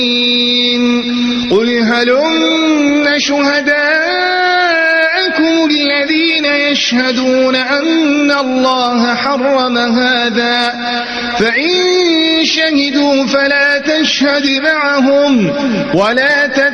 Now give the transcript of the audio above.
قل هلم شهداءكم الذين يشهدون أن الله حرم هذا فإن شهدوا فلا تشهد معهم ولا